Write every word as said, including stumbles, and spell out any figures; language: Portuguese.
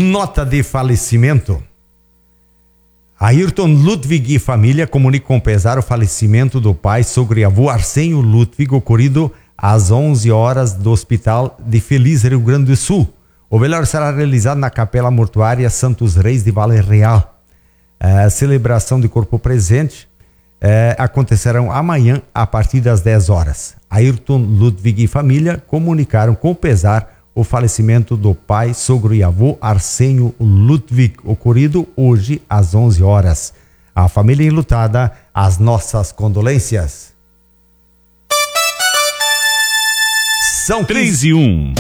Nota de falecimento. Ayrton Ludwig e família comunicam com pesar o falecimento do pai, sogro e avô Arsênio Ludwig, ocorrido às onze horas do Hospital de Feliz, Rio Grande do Sul. O velório será realizado na Capela Mortuária Santos Reis de Vale Real. A celebração de corpo presente eh, acontecerão amanhã a partir das dez horas. Ayrton Ludwig e família comunicaram com pesar o falecimento do pai, sogro e avô Arsênio Ludwig, ocorrido hoje às onze horas. A família enlutada, as nossas condolências. São três e um.